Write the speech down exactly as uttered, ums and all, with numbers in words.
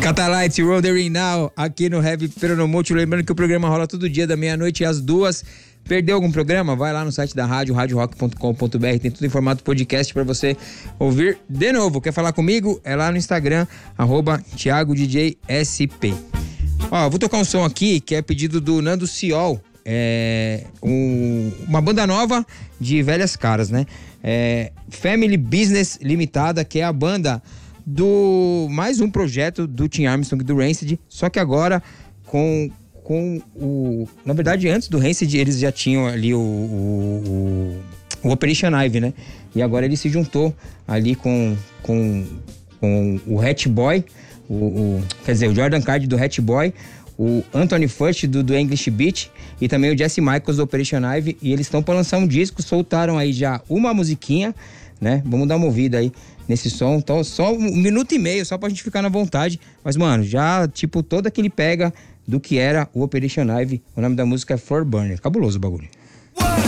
Catalite, Rodering Now, aqui no Heavy Peronomútil. Lembrando que o programa rola todo dia, da meia-noite às duas. Perdeu algum programa? Vai lá no site da rádio, rádio rock ponto com ponto b r. Tem tudo em formato podcast pra você ouvir de novo. Quer falar comigo? É lá no Instagram, arroba Thiago D J S P. Ó, vou tocar um som aqui que é pedido do Nando Ciol. É um, uma banda nova de velhas caras, né? É Family Business Limitada, que é a banda do mais um projeto do Tim Armstrong, do Rancid, só que agora com, com o... Na verdade, antes do Rancid, eles já tinham ali o, o, o Operation Ivy, né? E agora ele se juntou ali com, com, com o Hat Boy, o, o, quer dizer, o Jordan Card do Hat Boy, o Anthony First do, do English Beat e também o Jesse Michaels do Operation Ivy, e eles estão para lançar um disco, soltaram aí já uma musiquinha, né? Vamos dar uma ouvida aí nesse som, então só um minuto e meio, só pra gente ficar na vontade, mas mano, já tipo todo aquele pega do que era o Operation Ivy. O nome da música é For Burner, cabuloso o bagulho.